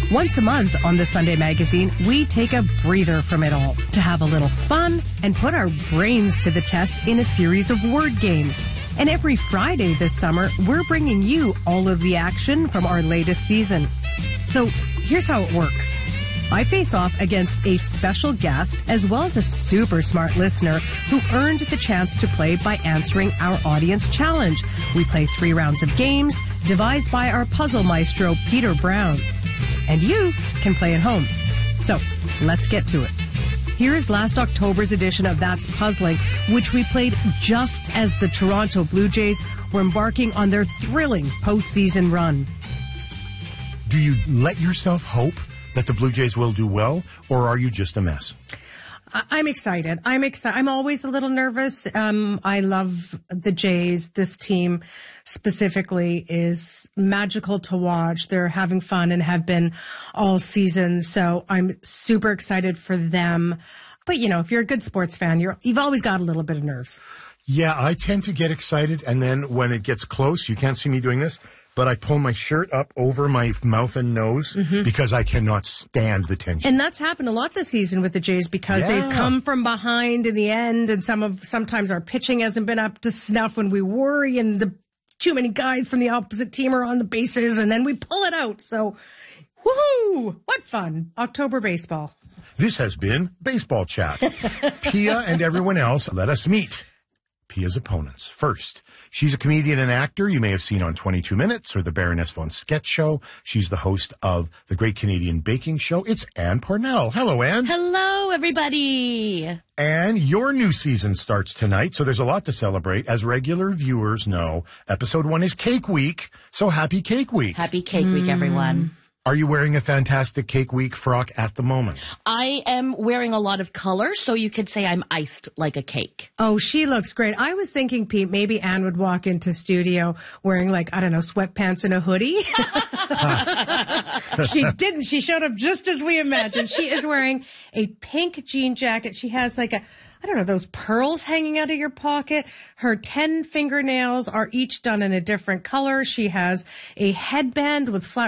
Once a month on the Sunday Magazine, we take a breather from it all to have a little fun and put our brains to the test in a series of word games. And every Friday this summer, we're bringing you all of the action from our latest season. So here's how it works. I face off against a special guest as well as a super smart listener who earned the chance to play by answering our audience challenge. We play 3 rounds of games devised by our puzzle maestro, Peter Brown. And you can play at home. So let's get to it. Here is last October's edition of That's Puzzling, which we played just as the Toronto Blue Jays were embarking on their thrilling postseason run. Do you let yourself hope that the Blue Jays will do well, or are you just a mess? I'm excited. I'm always a little nervous. I love the Jays. This team specifically is magical to watch. They're having fun and have been all season. So I'm super excited for them. But, you know, if you're a good sports fan, you've always got a little bit of nerves. Yeah, I tend to get excited, and then when it gets close, you can't see me doing this, but I pull my shirt up over my mouth and nose because I cannot stand the tension. And that's happened a lot this season with the Jays because they've come from behind in the end, and sometimes our pitching hasn't been up to snuff when we worry, and too many guys from the opposite team are on the bases, and then we pull it out. So, woohoo! What fun. October baseball. This has been Baseball Chat. Pia and everyone else, let us meet Pia's opponents. First, she's a comedian and actor you may have seen on 22 Minutes or the Baroness von Sketch Show. She's the host of the Great Canadian Baking Show. It's Anne Parnell. Hello, Anne. Hello, everybody. Anne, your new season starts tonight, so there's a lot to celebrate. As regular viewers know, episode 1 is Cake Week, so happy Cake Week. Happy Cake Week, everyone. Are you wearing a fantastic Cake Week frock at the moment? I am wearing a lot of color, so you could say I'm iced like a cake. Oh, she looks great. I was thinking, Pete, maybe Anne would walk into studio wearing sweatpants and a hoodie. She didn't. She showed up just as we imagined. She is wearing a pink jean jacket. She has those pearls hanging out of your pocket. Her 10 fingernails are each done in a different color. She has a headband with flat